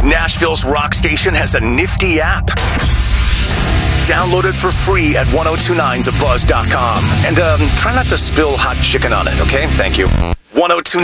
Nashville's rock station has a nifty app. Download it for free at 1029thebuzz.com. And try not to spill hot chicken on it, okay? Thank you. 1029